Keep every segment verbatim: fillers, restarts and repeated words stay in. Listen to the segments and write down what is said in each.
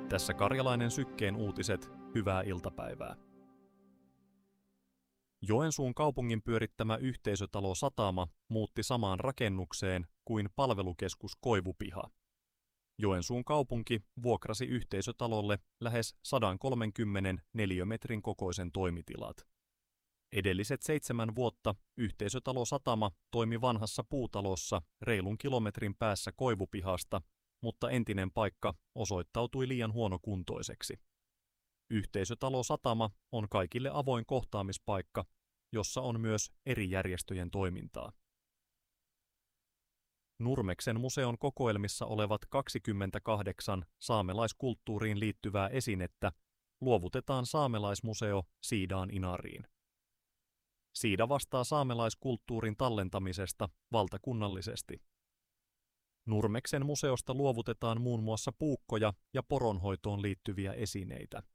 Tässä Karjalainen Sykkeen uutiset, hyvää iltapäivää. Joensuun kaupungin pyörittämä yhteisötalo Satama muutti samaan rakennukseen kuin palvelukeskus Koivupiha. Joensuun kaupunki vuokrasi yhteisötalolle lähes sata kolmekymmentä neliömetrin kokoisen toimitilat. Edelliset seitsemän vuotta yhteisötalo Satama toimi vanhassa puutalossa reilun kilometrin päässä Koivupihasta, mutta entinen paikka osoittautui liian huonokuntoiseksi. Yhteisötalo Satama on kaikille avoin kohtaamispaikka, jossa on myös eri järjestöjen toimintaa. Nurmeksen museon kokoelmissa olevat kaksikymmentäkahdeksan saamelaiskulttuuriin liittyvää esinettä luovutetaan Saamelaismuseo Siidaan Inariin. Siida vastaa saamelaiskulttuurin tallentamisesta valtakunnallisesti. Nurmeksen museosta luovutetaan muun muassa puukkoja ja poronhoitoon liittyviä esineitä.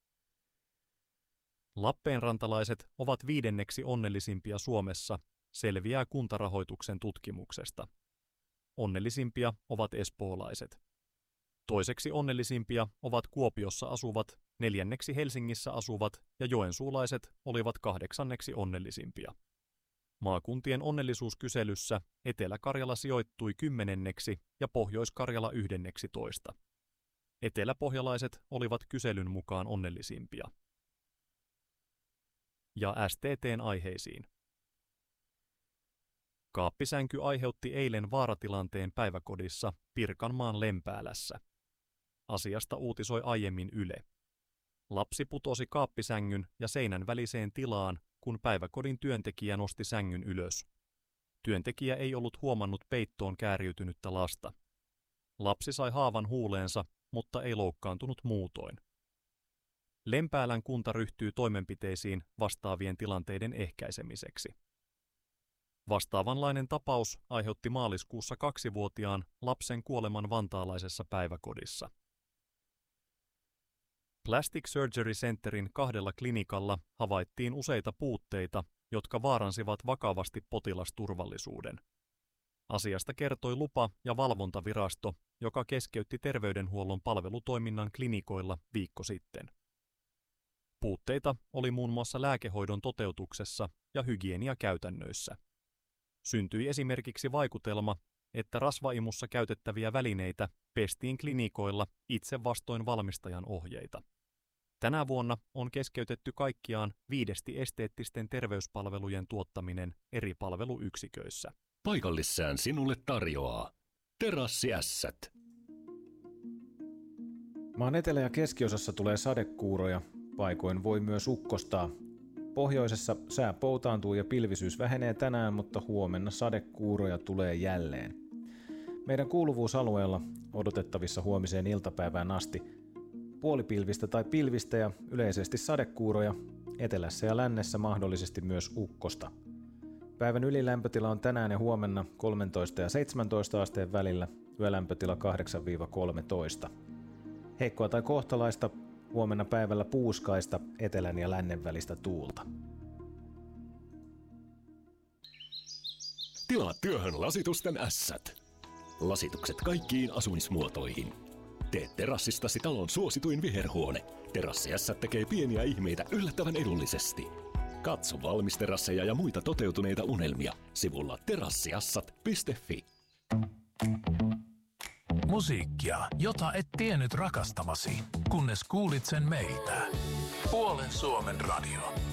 Lappeenrantalaiset ovat viidenneksi onnellisimpia Suomessa, selviää Kuntarahoituksen tutkimuksesta. Onnellisimpia ovat espoolaiset. Toiseksi onnellisimpia ovat Kuopiossa asuvat, neljänneksi Helsingissä asuvat ja joensuulaiset olivat kahdeksanneksi onnellisimpia. Maakuntien onnellisuuskyselyssä Etelä-Karjala sijoittui kymmenenneksi ja Pohjois-Karjala yhdenneksi toista. Eteläpohjalaiset olivat kyselyn mukaan onnellisimpia. Ja S T T:n aiheisiin. Kaappisänky aiheutti eilen vaaratilanteen päiväkodissa Pirkanmaan Lempäälässä. Asiasta uutisoi aiemmin Yle. Lapsi putosi kaappisängyn ja seinän väliseen tilaan, kun päiväkodin työntekijä nosti sängyn ylös. Työntekijä ei ollut huomannut peittoon kääriytynyttä lasta. Lapsi sai haavan huuleensa, mutta ei loukkaantunut muutoin. Lempäälän kunta ryhtyy toimenpiteisiin vastaavien tilanteiden ehkäisemiseksi. Vastaavanlainen tapaus aiheutti maaliskuussa kaksivuotiaan lapsen kuoleman vantaalaisessa päiväkodissa. Plastic Surgery Centerin kahdella klinikalla havaittiin useita puutteita, jotka vaaransivat vakavasti potilasturvallisuuden. Asiasta kertoi lupa- ja valvontavirasto, joka keskeytti terveydenhuollon palvelutoiminnan klinikoilla viikko sitten. Puutteita oli muun muassa lääkehoidon toteutuksessa ja hygieniakäytännöissä. Syntyi esimerkiksi vaikutelma, että rasvaimussa käytettäviä välineitä pestiin klinikoilla itse vastoin valmistajan ohjeita. Tänä vuonna on keskeytetty kaikkiaan viidesti esteettisten terveyspalvelujen tuottaminen eri palveluyksiköissä. Paikallissään sinulle tarjoaa Terassiässät. Maan etelä- ja keskiosassa tulee sadekuuroja, paikoin voi myös ukkostaa. Pohjoisessa sää poutaantuu ja pilvisyys vähenee tänään, mutta huomenna sadekuuroja tulee jälleen. Meidän kuuluvuusalueella odotettavissa huomiseen iltapäivään asti puolipilvistä tai pilvistä ja yleisesti sadekuuroja, etelässä ja lännessä mahdollisesti myös ukkosta. Päivän ylilämpötila on tänään ja huomenna kolmetoista ja seitsemäntoista asteen välillä, yölämpötila kahdeksan kolmetoista. Heikkoa tai kohtalaista, huomenna päivällä puuskaista etelän ja lännen välistä tuulta. Tilaa työhön lasitusten ässät. Lasitukset kaikkiin asumismuotoihin. Tee terassistasi talon suosituin viherhuone. Terassiässät tekee pieniä ihmeitä yllättävän edullisesti. Katso valmisterasseja ja muita toteutuneita unelmia sivulla terassiassat piste fi. Musiikkia, jota et tiennyt rakastavasi, kunnes kuulit sen meiltä. Puolen Suomen radio.